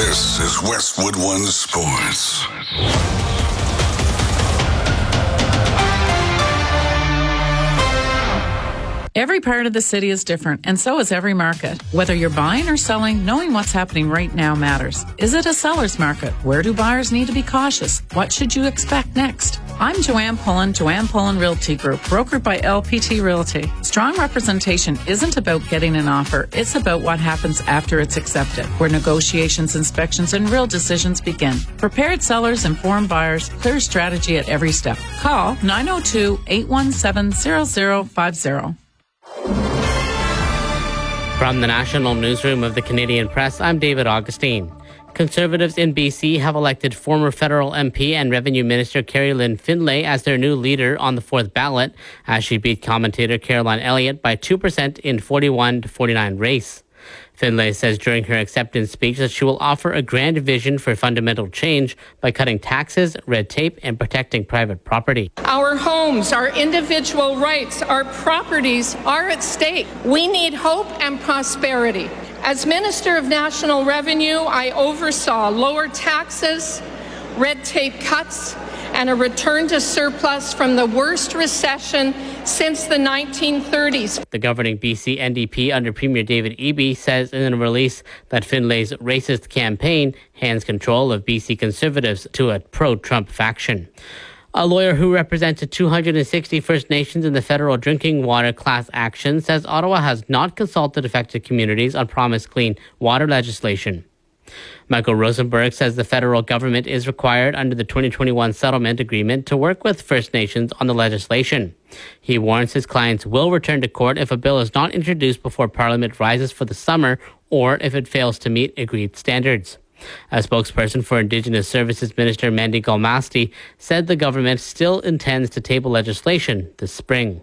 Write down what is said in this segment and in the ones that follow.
This is Westwood One Sports. Every part of the city is different, and so is every market. Whether you're buying or selling, knowing what's happening right now matters. Is it a seller's market? Where do buyers need to be cautious? What should you expect next? I'm Joanne Pullen Realty Group, brokered by LPT Realty. Strong representation isn't about getting an offer. It's about what happens after it's accepted, where negotiations, inspections, and real decisions begin. Prepared sellers, informed buyers, clear strategy at every step. Call 902-817-0050. From the National Newsroom of the Canadian Press, I'm David Augustine. Conservatives in BC have elected former federal MP and Revenue Minister Carrie Lynn Findlay as their new leader on the fourth ballot, as she beat commentator Caroline Elliott by 2% in 41-49 race. Findlay says during her acceptance speech that she will offer a grand vision for fundamental change by cutting taxes, red tape, and protecting private property. Our homes, our individual rights, our properties are at stake. We need hope and prosperity. As Minister of National Revenue, I oversaw lower taxes, red tape cuts, and a return to surplus from the worst recession since the 1930s. The governing BC NDP under Premier David Eby says in a release that Findlay's racist campaign hands control of BC Conservatives to a pro-Trump faction. A lawyer who represented 260 First Nations in the federal drinking water class action says Ottawa has not consulted affected communities on promised clean water legislation. Michael Rosenberg says the federal government is required under the 2021 settlement agreement to work with First Nations on the legislation. He warns his clients will return to court if a bill is not introduced before Parliament rises for the summer or if it fails to meet agreed standards. A spokesperson for Indigenous Services Minister Mandy Galmasti said the government still intends to table legislation this spring.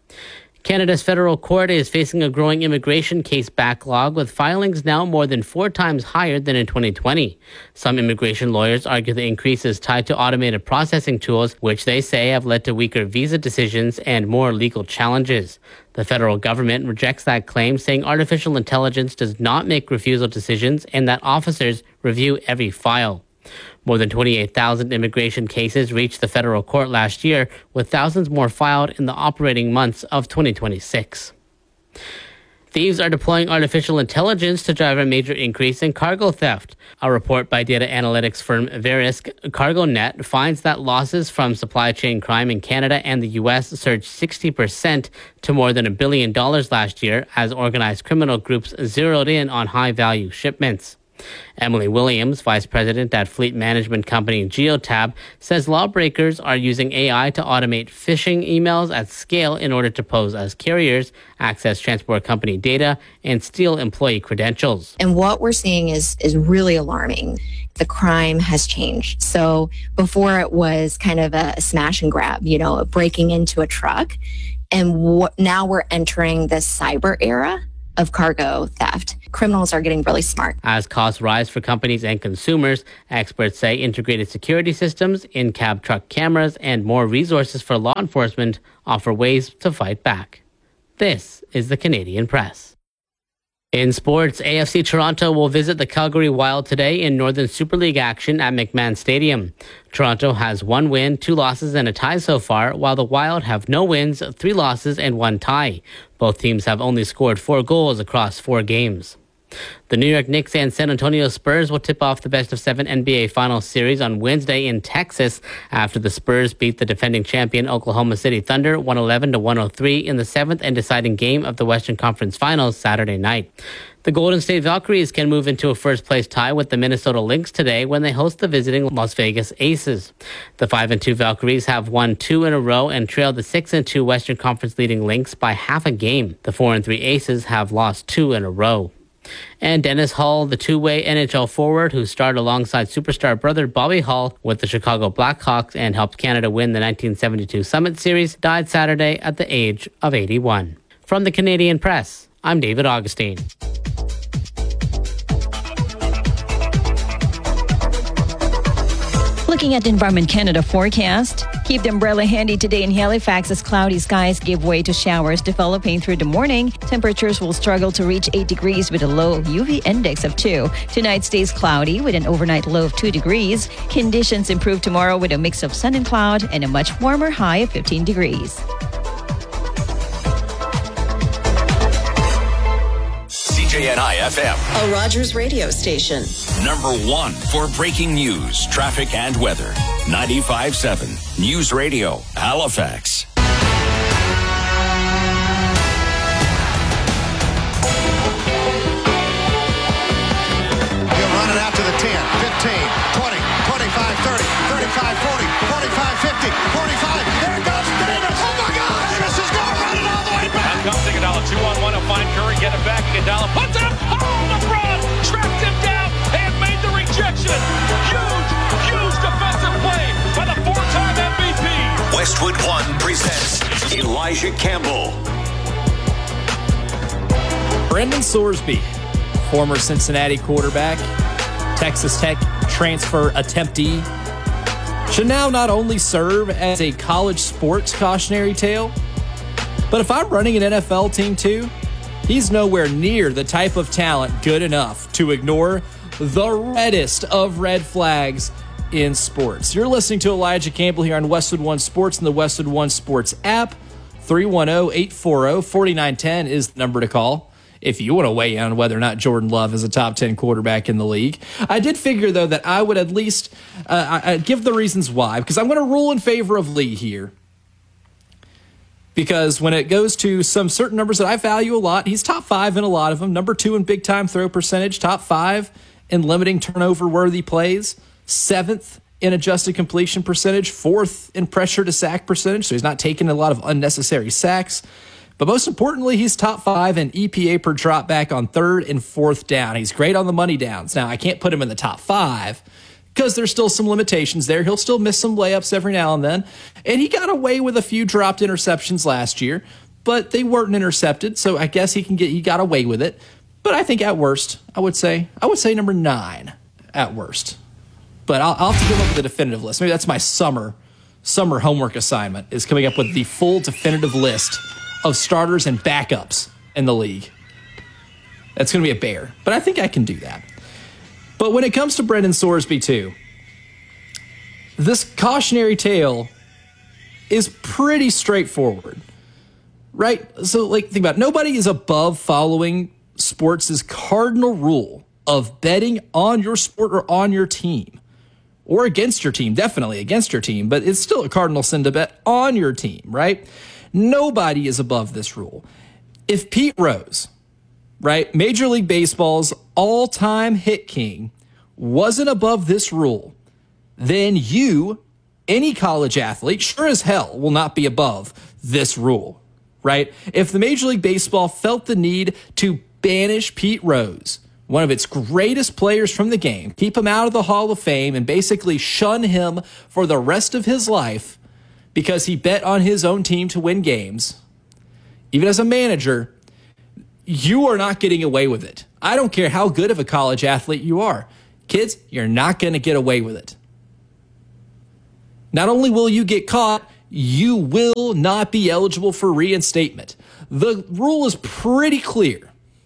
Canada's federal court is facing a growing immigration case backlog, with filings now more than 4 times higher than in 2020. Some immigration lawyers argue the increase is tied to automated processing tools, which they say have led to weaker visa decisions and more legal challenges. The federal government rejects that claim, saying artificial intelligence does not make refusal decisions and that officers review every file. More than 28,000 immigration cases reached the federal court last year, with thousands more filed in the operating months of 2026. Thieves are deploying artificial intelligence to drive a major increase in cargo theft. A report by data analytics firm Verisk CargoNet finds that losses from supply chain crime in Canada and the U.S. surged 60% to more than $1 billion last year as organized criminal groups zeroed in on high-value shipments. Emily Williams, vice president at fleet management company Geotab, says lawbreakers are using AI to automate phishing emails at scale in order to pose as carriers, access transport company data, and steal employee credentials. And what we're seeing is really alarming. The crime has changed. So before it was kind of a smash and grab, breaking into a truck. And now we're entering the cyber era of cargo theft. Criminals are getting really smart. As costs rise for companies and consumers, experts say integrated security systems, in-cab truck cameras, and more resources for law enforcement offer ways to fight back. This is the Canadian Press. In sports, AFC Toronto will visit the Calgary Wild today in Northern Super League action at McMahon Stadium. Toronto has 1 win, 2 losses, and a tie so far, while the Wild have no wins, 3 losses, and 1 tie. Both teams have only scored 4 goals across 4 games. The New York Knicks and San Antonio Spurs will tip off the best-of-7 NBA Finals series on Wednesday in Texas after the Spurs beat the defending champion Oklahoma City Thunder 111-103 in the 7th and deciding game of the Western Conference Finals Saturday night. The Golden State Valkyries can move into a first-place tie with the Minnesota Lynx today when they host the visiting Las Vegas Aces. The 5-2 Valkyries have won 2 in a row and trailed the 6-2 Western Conference leading Lynx by half a game. The 4-3 Aces have lost 2 in a row. And Dennis Hull, the two-way NHL forward who starred alongside superstar brother Bobby Hull with the Chicago Blackhawks and helped Canada win the 1972 Summit Series, died Saturday at the age of 81. From the Canadian Press, I'm David Augustine. Looking at the Environment Canada forecast, keep the umbrella handy today in Halifax as cloudy skies give way to showers developing through the morning. Temperatures will struggle to reach 8 degrees with a low UV index of 2. Tonight stays cloudy with an overnight low of 2 degrees. Conditions improve tomorrow with a mix of sun and cloud and a much warmer high of 15 degrees. CJNI FM, a Rogers radio station. number 1 for breaking news, traffic, and weather. 95.7 News Radio, Halifax. He'll run it out to the 10, 15, 20, 25, 30, 35, 40, 45, 50, 45. There it goes, Davis. Oh my God, Davis is going to run it all the way back. Now comes Iguodala, 2-on-1 to find Curry, get it back. Iguodala puts it up. Oh, LeBron tracked him down and made the rejection. Huge defensive play by the 4-time MVP. Westwood One presents Elijah Campbell. Brendan Sorsby, former Cincinnati quarterback, Texas Tech transfer attemptee, should now not only serve as a college sports cautionary tale, but if I'm running an NFL team too, he's nowhere near the type of talent good enough to ignore the reddest of red flags in sports. You're listening to Elijah Campbell here on Westwood One Sports and the Westwood One Sports app. 310-840-4910 is the number to call if you want to weigh in on whether or not Jordan Love is a top 10 quarterback in the league. I did figure, though, that I would at least give the reasons why, because I'm going to rule in favor of Lee here. Because when it goes to some certain numbers that I value a lot, he's top 5 in a lot of them. Number 2 in big-time throw percentage, top 5 in limiting turnover-worthy plays, 7th in adjusted completion percentage, 4th in pressure-to-sack percentage, so he's not taking a lot of unnecessary sacks. But most importantly, he's top 5 in EPA per dropback on 3rd and 4th down. He's great on the money downs. Now, I can't put him in the top 5 because there's still some limitations there. He'll still miss some layups every now and then. And he got away with a few dropped interceptions last year, but they weren't intercepted, so I guess he got away with it. But I think at worst, I would say number 9 at worst. But I'll have to come up with a definitive list. Maybe that's my summer homework assignment, is coming up with the full definitive list of starters and backups in the league. That's going to be a bear, but I think I can do that. But when it comes to Brendan Sorsby, too, this cautionary tale is pretty straightforward, right? So, think about it. Nobody is above following sports' cardinal rule of betting on your sport or on your team. Or against your team, definitely against your team, but it's still a cardinal sin to bet on your team, right? Nobody is above this rule. If Pete Rose, right, Major League Baseball's all-time hit king, wasn't above this rule, then you, any college athlete, sure as hell will not be above this rule, right? If the Major League Baseball felt the need to banish Pete Rose, one of its greatest players from the game, keep him out of the Hall of Fame and basically shun him for the rest of his life because he bet on his own team to win games, even as a manager, you are not getting away with it. I don't care how good of a college athlete you are. Kids, you're not going to get away with it. Not only will you get caught, you will not be eligible for reinstatement. The rule is pretty clear.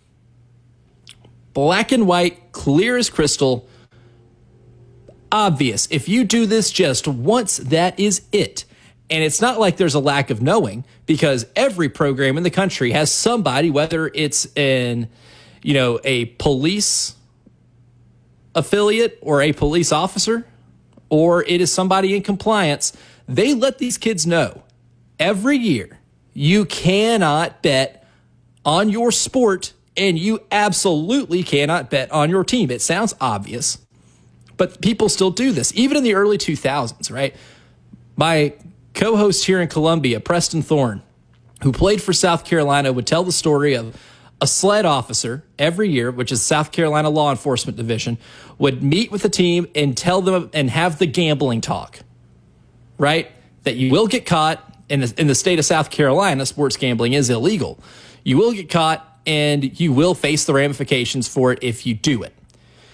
Black and white, clear as crystal, obvious. If you do this just once, that is it. And it's not like there's a lack of knowing, because every program in the country has somebody, whether it's in, a police affiliate or a police officer, or it is somebody in compliance, they let these kids know every year you cannot bet on your sport. And you absolutely cannot bet on your team. It sounds obvious, but people still do this, even in the early 2000s, right? My co-host here in Columbia, Preston Thorne, who played for South Carolina, would tell the story of a sled officer every year, which is South Carolina Law Enforcement Division, would meet with the team and tell them and have the gambling talk, right? That you will get caught in the state of South Carolina. Sports gambling is illegal. You will get caught, and you will face the ramifications for it if you do it.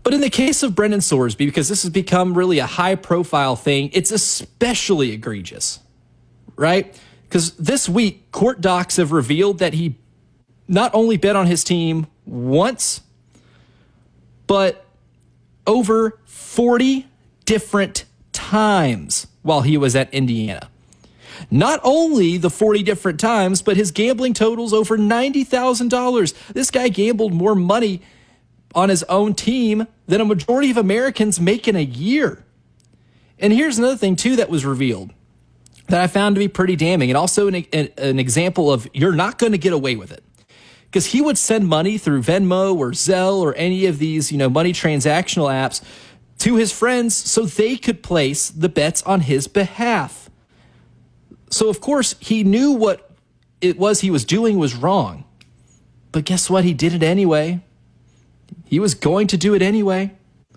But in the case of Brendan Sorsby, because this has become really a high-profile thing, it's especially egregious, right? Because this week, court docs have revealed that he not only bet on his team once, but over 40 different times while he was at Indiana. Not only the 40 different times, but his gambling totals over $90,000. This guy gambled more money on his own team than a majority of Americans make in a year. And here's another thing, too, that was revealed that I found to be pretty damning, and also an example of you're not going to get away with it. Because he would send money through Venmo or Zelle or any of these, money transactional apps to his friends so they could place the bets on his behalf. So, of course, he knew what it was he was doing was wrong. But guess what? He did it anyway. He was going to do it anyway.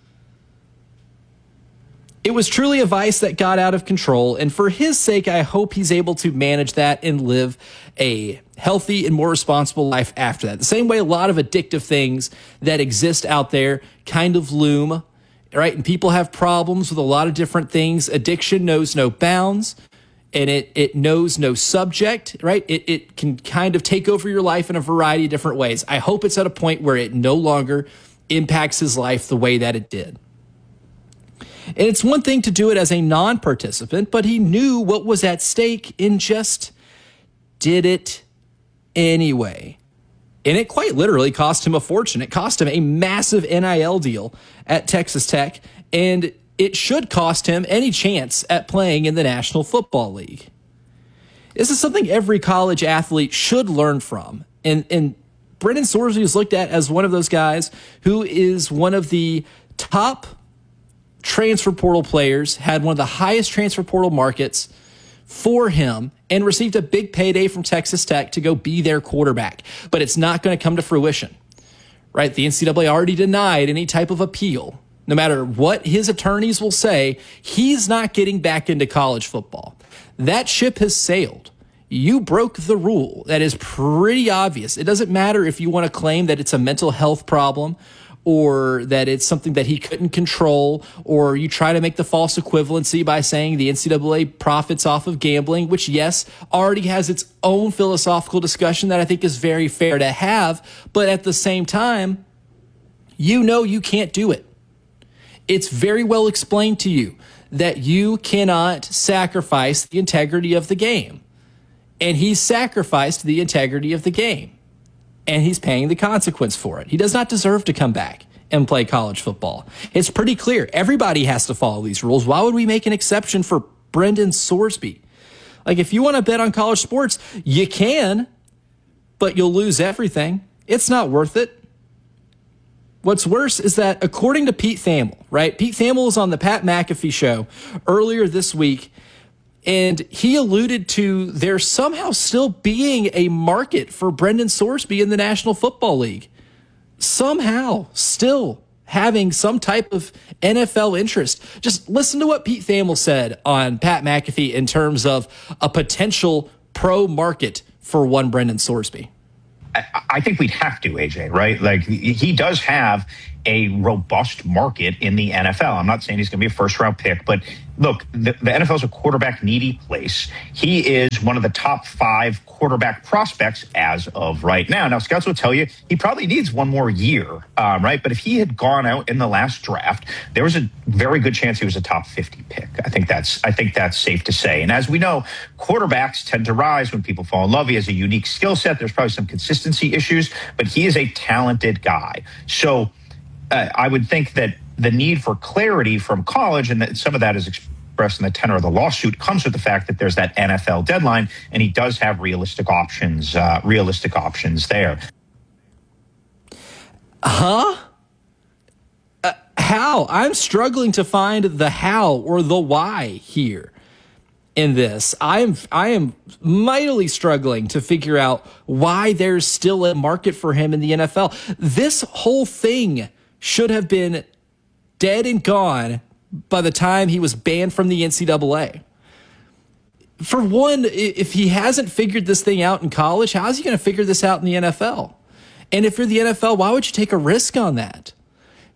It was truly a vice that got out of control, and for his sake, I hope he's able to manage that and live a healthy and more responsible life after that. The same way a lot of addictive things that exist out there kind of loom, right? And people have problems with a lot of different things. Addiction knows no bounds, and it knows no subject, right? It can kind of take over your life in a variety of different ways. I hope it's at a point where it no longer impacts his life the way that it did. And it's one thing to do it as a non-participant, but he knew what was at stake and just did it anyway. And it quite literally cost him a fortune. It cost him a massive NIL deal at Texas Tech, and it should cost him any chance at playing in the National Football League. This is something every college athlete should learn from. And Brendan Sorsby is looked at as one of those guys who is one of the top transfer portal players, had one of the highest transfer portal markets for him, and received a big payday from Texas Tech to go be their quarterback. But it's not going to come to fruition, right? The NCAA already denied any type of appeal. No matter what his attorneys will say, he's not getting back into college football. That ship has sailed. You broke the rule. That is pretty obvious. It doesn't matter if you want to claim that it's a mental health problem or that it's something that he couldn't control, or you try to make the false equivalency by saying the NCAA profits off of gambling, which, yes, already has its own philosophical discussion that I think is very fair to have, but at the same time, you can't do it. It's very well explained to you that you cannot sacrifice the integrity of the game. And he's sacrificed the integrity of the game. And he's paying the consequence for it. He does not deserve to come back and play college football. It's pretty clear. Everybody has to follow these rules. Why would we make an exception for Brendan Sorsby? Like, if you want to bet on college sports, you can, but you'll lose everything. It's not worth it. What's worse is that, according to Pete Thamel, right? Pete Thamel was on the Pat McAfee show earlier this week, and he alluded to there somehow still being a market for Brendan Sorsby in the National Football League. Somehow still having some type of NFL interest. Just listen to what Pete Thamel said on Pat McAfee in terms of a potential pro market for one Brendan Sorsby. I think we'd have to, AJ, right? Like, he does have a robust market in the NFL. I'm not saying he's going to be a first-round pick, but look, the NFL is a quarterback-needy place. He is one of the top 5 quarterback prospects as of right now. Now, scouts will tell you he probably needs one more year, right? But if he had gone out in the last draft, there was a very good chance he was a top 50 pick. I think that's safe to say. And as we know, quarterbacks tend to rise when people fall in love. He has a unique skill set. There's probably some consistency issues, but he is a talented guy. So I would think that the need for clarity from college, and that some of that is expressed in the tenor of the lawsuit, comes with the fact that there's that NFL deadline, and he does have realistic options there. How? I'm struggling to find the how or the why here in this. I am mightily struggling to figure out why there's still a market for him in the NFL. This whole thing should have been dead and gone by the time he was banned from the NCAA. For one, if he hasn't figured this thing out in college, how is he going to figure this out in the NFL? And if you're the NFL, why would you take a risk on that?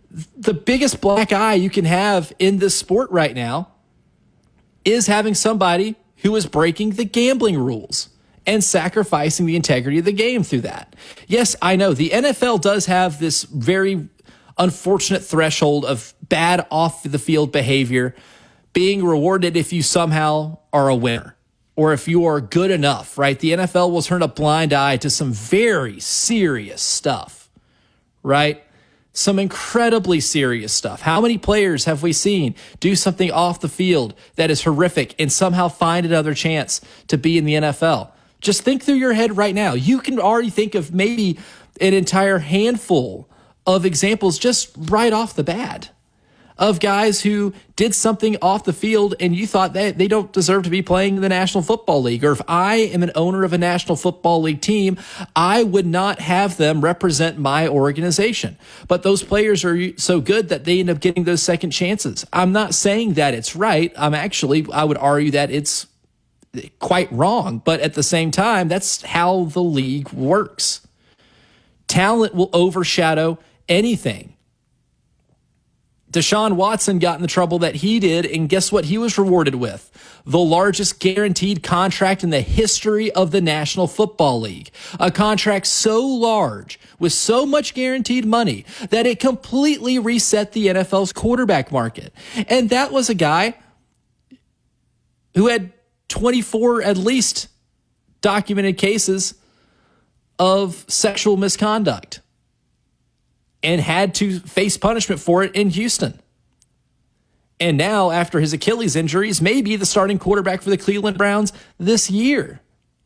the biggest black eye you can have in this sport right now is having somebody who is breaking the gambling rules and sacrificing the integrity of the game through that. Yes, I know the NFL does have this very unfortunate threshold of bad off the field behavior being rewarded if you somehow are a winner or if you are good enough, right? The NFL will turn a blind eye to some very serious stuff, right? Some incredibly serious stuff. How many players have we seen do something off the field that is horrific and somehow find another chance to be in the NFL? Just think through your head right now. You can already think of maybe an entire handful of examples just right off the bat of guys who did something off the field and you thought that they don't deserve to be playing in the National Football League. Or if I am an owner of a National Football League team, I would not have them represent my organization. But those players are so good that they end up getting those second chances. I'm not saying that it's right. I would argue that it's quite wrong. But at the same time, that's how the league works. Talent will overshadow anything. Deshaun Watson got in the trouble that he did, and guess what he was rewarded with? The largest guaranteed contract in the history of the National Football League. A contract so large, with so much guaranteed money, that it completely reset the NFL's quarterback market. And that was a guy who had 24 at least documented cases of sexual misconduct and had to face punishment for it in Houston. And now, after his Achilles injuries, may be the starting quarterback for the Cleveland Browns this year.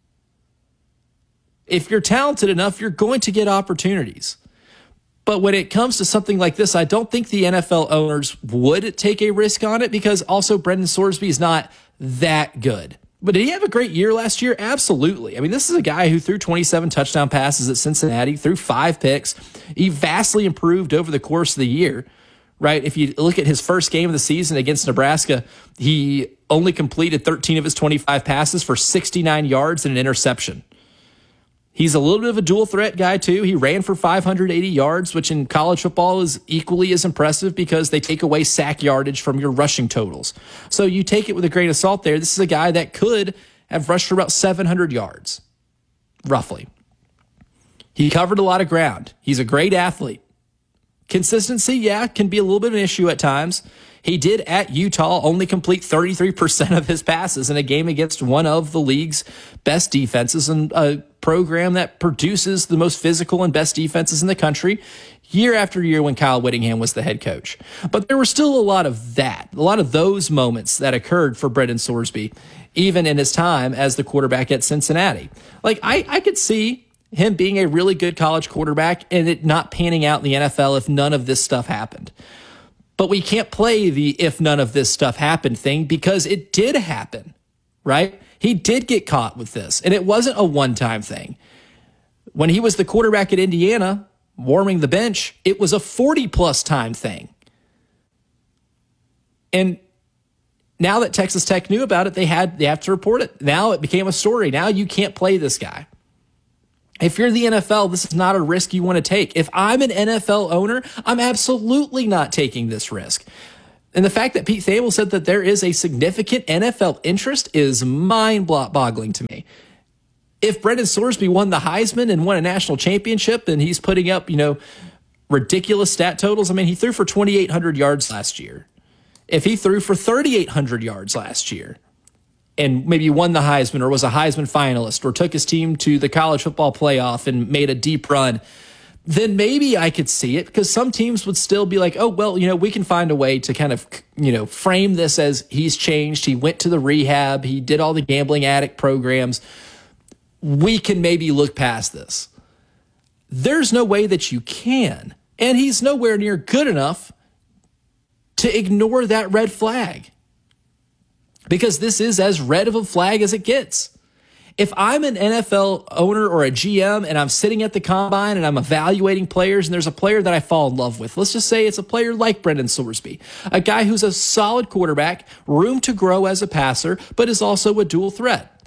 If you're talented enough, you're going to get opportunities. But when it comes to something like this, I don't think the NFL owners would take a risk on it because also Brendan Sorsby is not that good. But did he have a great year last year? Absolutely. I mean, this is a guy who threw 27 touchdown passes at Cincinnati, threw 5 picks. He vastly improved over the course of the year, right? If you look at his first game of the season against Nebraska, he only completed 13 of his 25 passes for 69 yards and an interception. He's a little bit of a dual threat guy too. He ran for 580 yards, which in college football is equally as impressive because they take away sack yardage from your rushing totals. So you take it with a grain of salt there. This is a guy that could have rushed for about 700 yards, roughly. He covered a lot of ground. He's a great athlete. Consistency, yeah, can be a little bit of an issue at times. He did at Utah only complete 33% of his passes in a game against one of the league's best defenses and a program that produces the most physical and best defenses in the country year after year when Kyle Whittingham was the head coach. But there were still a lot of those moments that occurred for Brendan Sorsby, even in his time as the quarterback at Cincinnati. Like, I could see him being a really good college quarterback and it not panning out in the NFL if none of this stuff happened. But we can't play the if none of this stuff happened thing because it did happen, right? He did get caught with this, and it wasn't a one-time thing. When he was the quarterback at Indiana, warming the bench, it was a 40-plus time thing. And now that Texas Tech knew about it, they have to report it. Now it became a story. Now you can't play this guy. If you're the NFL, this is not a risk you want to take. If I'm an NFL owner, I'm absolutely not taking this risk. And the fact that Pete Thamel said that there is a significant NFL interest is mind-boggling to me. If Brendan Sorsby won the Heisman and won a national championship and he's putting up, ridiculous stat totals, I mean, he threw for 2,800 yards last year. If he threw for 3,800 yards last year, and maybe won the Heisman or was a Heisman finalist or took his team to the college football playoff and made a deep run, then maybe I could see it because some teams would still be like, oh, well, we can find a way to kind of, frame this as he's changed. He went to the rehab. He did all the gambling addict programs. We can maybe look past this. There's no way that you can. And he's nowhere near good enough to ignore that red flag. Because this is as red of a flag as it gets. If I'm an NFL owner or a GM and I'm sitting at the combine and I'm evaluating players and there's a player that I fall in love with, let's just say it's a player like Brendan Sorsby, a guy who's a solid quarterback, room to grow as a passer, but is also a dual threat.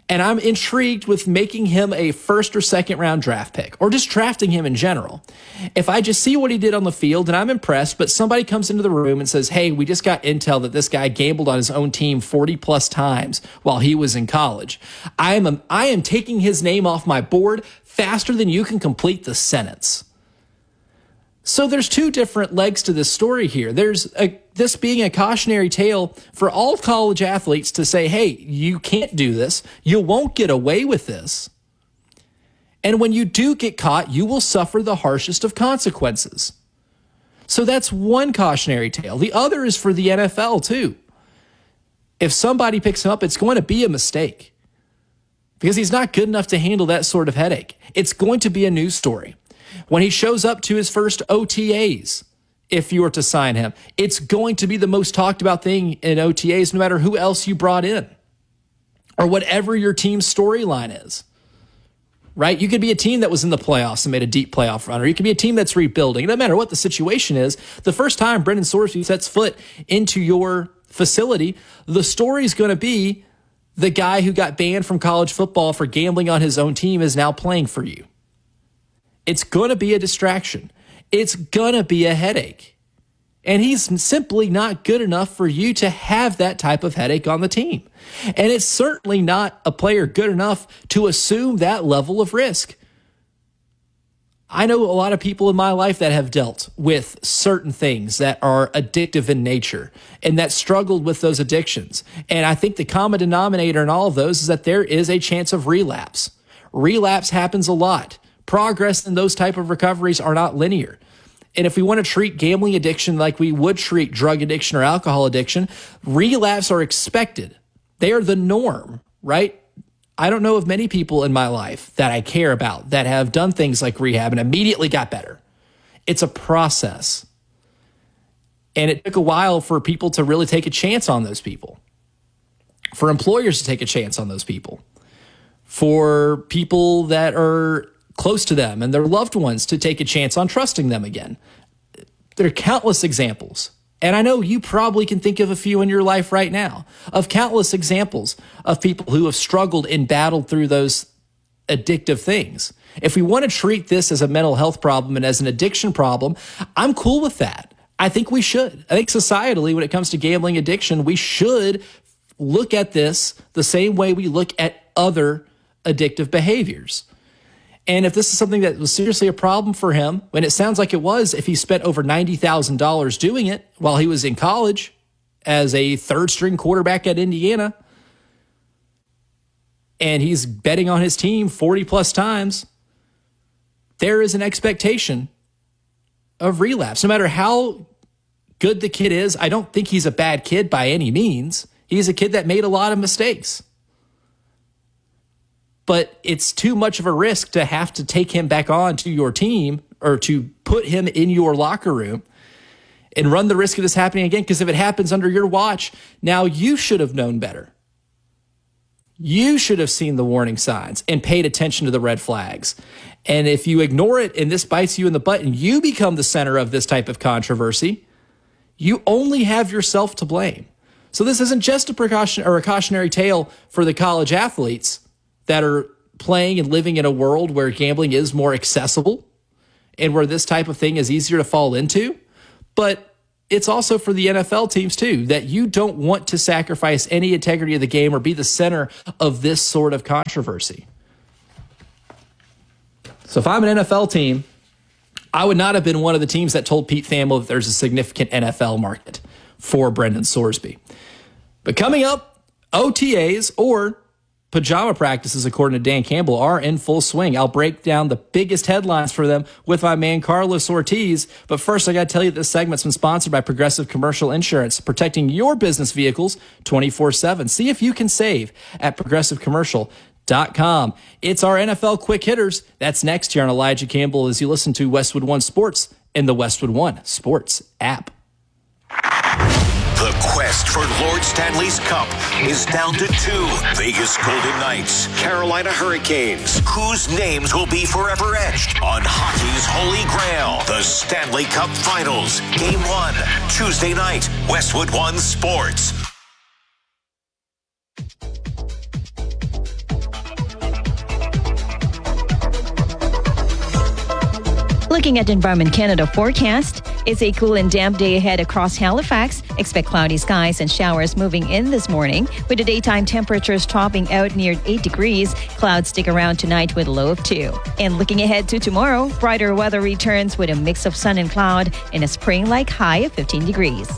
And I'm intrigued with making him a first or second round draft pick, or just drafting him in general. If I just see what he did on the field and I'm impressed, but somebody comes into the room and says, hey, we just got intel that this guy gambled on his own team 40 plus times while he was in college, I am taking his name off my board faster than you can complete the sentence. So there's two different legs to this story here. There's this being a cautionary tale for all college athletes to say, hey, you can't do this. You won't get away with this. And when you do get caught, you will suffer the harshest of consequences. So that's one cautionary tale. The other is for the NFL too. If somebody picks him up, it's going to be a mistake because he's not good enough to handle that sort of headache. It's going to be a news story. When he shows up to his first OTAs, if you were to sign him, it's going to be the most talked about thing in OTAs, no matter who else you brought in or whatever your team's storyline is, right? You could be a team that was in the playoffs and made a deep playoff run, or you could be a team that's rebuilding. It doesn't matter what the situation is. The first time Brendan Sorsby sets foot into your facility, the story is going to be the guy who got banned from college football for gambling on his own team is now playing for you. It's going to be a distraction. It's going to be a headache. And he's simply not good enough for you to have that type of headache on the team. And it's certainly not a player good enough to assume that level of risk. I know a lot of people in my life that have dealt with certain things that are addictive in nature and that struggled with those addictions. And I think the common denominator in all of those is that there is a chance of relapse. Relapse happens a lot. Progress in those type of recoveries are not linear. And if we want to treat gambling addiction like we would treat drug addiction or alcohol addiction, relapse are expected. They are the norm, right? I don't know of many people in my life that I care about that have done things like rehab and immediately got better. It's a process. And it took a while for people to really take a chance on those people, for employers to take a chance on those people, for people that are close to them and their loved ones to take a chance on trusting them again. There are countless examples. And I know you probably can think of a few in your life right now of countless examples of people who have struggled and battled through those addictive things. If we want to treat this as a mental health problem and as an addiction problem, I'm cool with that. I think we should. I think societally, when it comes to gambling addiction, we should look at this the same way we look at other addictive behaviors. And if this is something that was seriously a problem for him, and it sounds like it was if he spent over $90,000 doing it while he was in college as a third-string quarterback at Indiana, and he's betting on his team 40-plus times, there is an expectation of relapse. No matter how good the kid is, I don't think he's a bad kid by any means. He's a kid that made a lot of mistakes. But it's too much of a risk to have to take him back on to your team or to put him in your locker room and run the risk of this happening again. Because if it happens under your watch, now you should have known better. You should have seen the warning signs and paid attention to the red flags. And if you ignore it and this bites you in the butt and you become the center of this type of controversy, you only have yourself to blame. So this isn't just a precaution or a cautionary tale for the college athletes that are playing and living in a world where gambling is more accessible and where this type of thing is easier to fall into. But it's also for the NFL teams too, that you don't want to sacrifice any integrity of the game or be the center of this sort of controversy. So if I'm an NFL team, I would not have been one of the teams that told Pete Thamel that there's a significant NFL market for Brendan Sorsby. But coming up, OTAs or pajama practices, according to Dan Campbell, are in full swing. I'll break down the biggest headlines for them with my man Carlos Ortiz. But first, I got to tell you this segment's been sponsored by Progressive Commercial Insurance, protecting your business vehicles 24/7. See if you can save at progressivecommercial.com. It's our NFL quick hitters. That's next here on Elijah Campbell as you listen to Westwood One Sports in the Westwood One Sports app. The quest for Lord Stanley's Cup is down to 2. Vegas Golden Knights, Carolina Hurricanes. Whose names will be forever etched on hockey's holy grail? The Stanley Cup Finals. Game 1, Tuesday night, Westwood One Sports. Looking at Environment Canada forecast, it's a cool and damp day ahead across Halifax. Expect cloudy skies and showers moving in this morning, with the daytime temperatures topping out near 8 degrees. Clouds stick around tonight with a low of 2. And looking ahead to tomorrow, brighter weather returns with a mix of sun and cloud and a spring-like high of 15 degrees.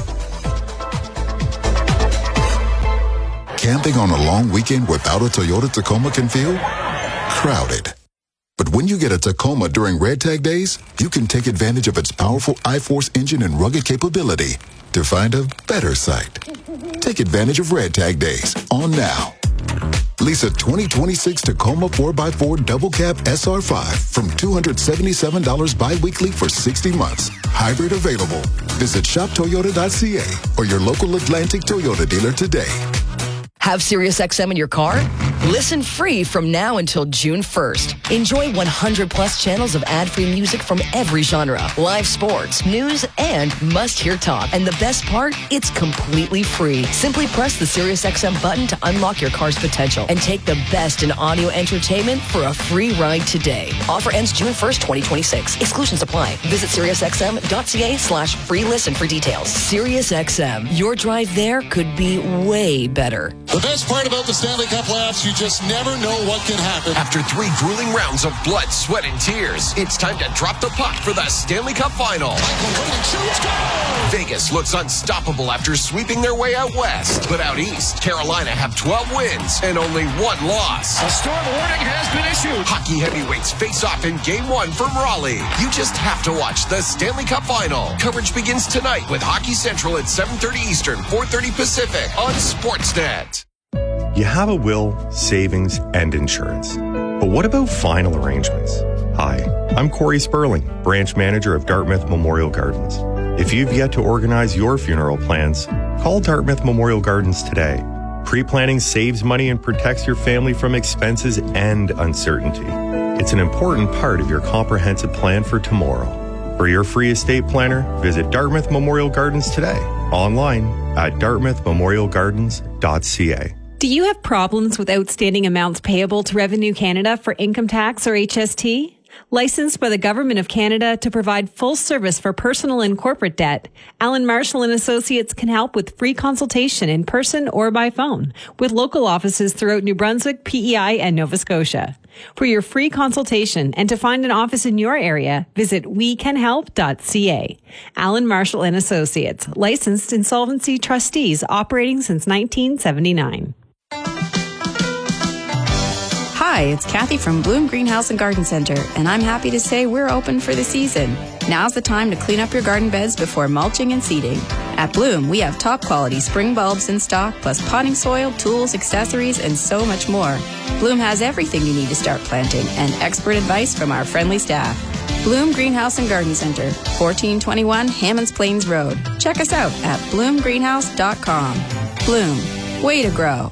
Camping on a long weekend without a Toyota Tacoma can feel crowded. But when you get a Tacoma during Red Tag Days, you can take advantage of its powerful iForce engine and rugged capability to find a better site. Take advantage of Red Tag Days on now. Lease a 2026 Tacoma 4x4 Double Cab SR5 from $277 bi-weekly for 60 months. Hybrid available. Visit shoptoyota.ca or your local Atlantic Toyota dealer today. Have SiriusXM in your car? Listen free from now until June 1st. Enjoy 100 plus channels of ad-free music from every genre, live sports, news, and must-hear talk. And the best part, it's completely free. Simply press the SiriusXM button to unlock your car's potential and take the best in audio entertainment for a free ride today. Offer ends June 1st, 2026. Exclusions apply. Visit SiriusXM.ca/free listen for details. SiriusXM. Your drive there could be way better. The best part about the Stanley Cup playoffs, you just never know what can happen. After 3 grueling rounds of blood, sweat, and tears, it's time to drop the puck for the Stanley Cup Final. Vegas looks unstoppable after sweeping their way out west. But out east, Carolina have 12 wins and only 1 loss. A storm warning has been issued. Hockey heavyweights face off in Game 1 from Raleigh. You just have to watch the Stanley Cup Final. Coverage begins tonight with Hockey Central at 7:30 Eastern, 4:30 Pacific on Sportsnet. You have a will, savings, and insurance. But what about final arrangements? Hi, I'm Corey Sperling, branch manager of Dartmouth Memorial Gardens. If you've yet to organize your funeral plans, call Dartmouth Memorial Gardens today. Pre-planning saves money and protects your family from expenses and uncertainty. It's an important part of your comprehensive plan for tomorrow. For your free estate planner, visit Dartmouth Memorial Gardens today. Online at dartmouthmemorialgardens.ca. Do you have problems with outstanding amounts payable to Revenue Canada for income tax or HST? Licensed by the Government of Canada to provide full service for personal and corporate debt, Alan Marshall and Associates can help with free consultation in person or by phone with local offices throughout New Brunswick, PEI, and Nova Scotia. For your free consultation and to find an office in your area, visit wecanhelp.ca. Alan Marshall and Associates, licensed insolvency trustees operating since 1979. Hi, it's Kathy from Bloom Greenhouse and Garden Center, and I'm happy to say we're open for the season. Now's the time to clean up your garden beds before mulching and seeding. At Bloom, we have top quality spring bulbs in stock, plus potting soil, tools, accessories, and so much more. Bloom has everything you need to start planting and expert advice from our friendly staff. Bloom Greenhouse and Garden Center, 1421 Hammonds Plains Road. Check us out at bloomgreenhouse.com. Bloom, way to grow.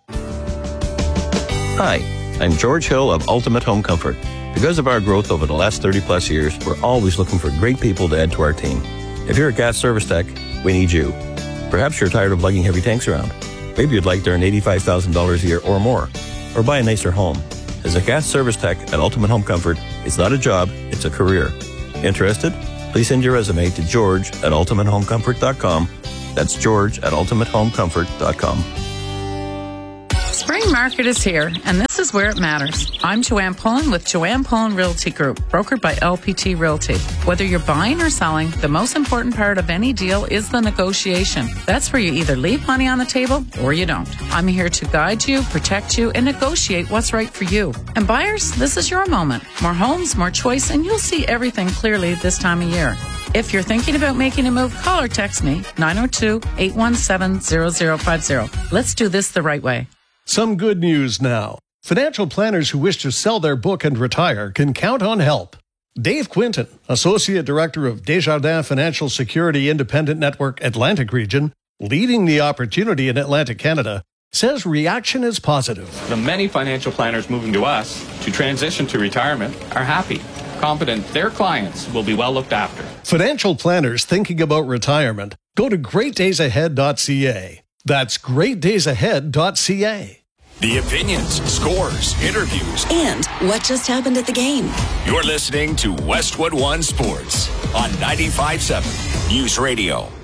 Hi, I'm George Hill of Ultimate Home Comfort. Because of our growth over the last 30 plus years, we're always looking for great people to add to our team. If you're a gas service tech, we need you. Perhaps you're tired of lugging heavy tanks around. Maybe you'd like to earn $85,000 a year or more, or buy a nicer home. As a gas service tech at Ultimate Home Comfort, it's not a job, it's a career. Interested? Please send your resume to george@ultimatehomecomfort.com. That's george@ultimatehomecomfort.com. Spring market is here, and this is where it matters. I'm Joanne Pullen with Joanne Pullen Realty Group, brokered by LPT Realty. Whether you're buying or selling, the most important part of any deal is the negotiation. That's where you either leave money on the table or you don't. I'm here to guide you, protect you, and negotiate what's right for you. And buyers, this is your moment. More homes, more choice, and you'll see everything clearly this time of year. If you're thinking about making a move, call or text me, 902-817-0050. Let's do this the right way. Some good news now. Financial planners who wish to sell their book and retire can count on help. Dave Quinton, Associate Director of Desjardins Financial Security Independent Network Atlantic Region, leading the opportunity in Atlantic Canada, says reaction is positive. The many financial planners moving to us to transition to retirement are happy, confident their clients will be well looked after. Financial planners thinking about retirement, go to greatdaysahead.ca. That's greatdaysahead.ca. The opinions, scores, interviews, and what just happened at the game. You're listening to Westwood One Sports on 95.7 News Radio.